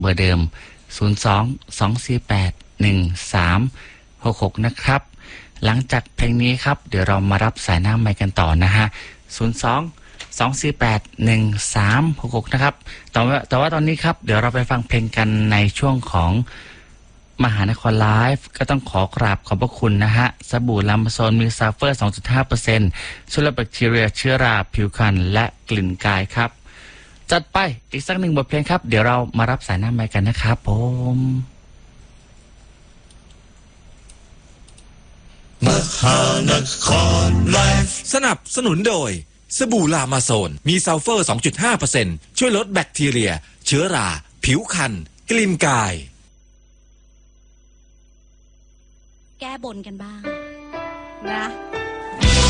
เบอร์เดิม02-248-1366นะครับหลังจากเพลงนี้ครับเดี๋ยวเรามารับสายหน้าไมค์กันต่อนะฮะ02-248-1366นะครับแต่ว่าตอนนี้ครับเดี๋ยวเราไปฟังเพลงกันในช่วงของมหานครไลฟ์ก็ต้องขอกราบขอบพระคุณนะฮะสบู่ลามาโซนมีซัลเฟอร์ 2.5% ช่วยลดแบคทีเรียเชื้อราผิวพรรณและกลิ่นกายครับจัดไปอีกสักหนึ่งบทเพลงครับเดี๋ยวเรามารับสายหน้าไมค์กันนะครับผมมหานครไลฟ์สนับสนุนโดยสบู่ลามาโซนมีซัลเฟอร์ 2.5% ช่วยลดแบคทีเรียเชื้อราผิวพรรณกลิ่นกายแก้บนกันบ้างนะ